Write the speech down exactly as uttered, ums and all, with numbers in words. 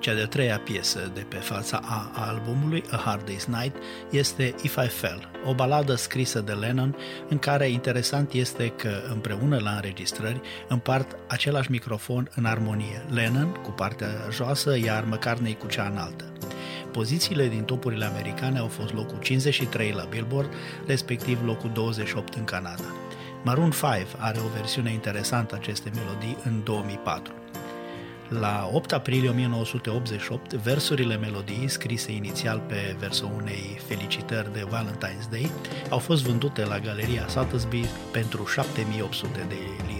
Cea de-a treia piesă de pe fața A a albumului, A Hard Day's Night, este If I Fell, o baladă scrisă de Lennon, în care interesant este că împreună la înregistrări împart același microfon în armonie, Lennon cu partea joasă, iar McCartney cu cea înaltă. Pozițiile din topurile americane au fost locul cincizeci și trei la Billboard, respectiv locul douăzeci și opt în Canada. Maroon cinci are o versiune interesantă a acestei melodii în două mii patru. La opt aprilie o mie nouă sute optzeci și opt, versurile melodiei, scrise inițial pe versul unei felicitări de Valentine's Day, au fost vândute la galeria Sotheby's pentru șapte mii opt sute de lire.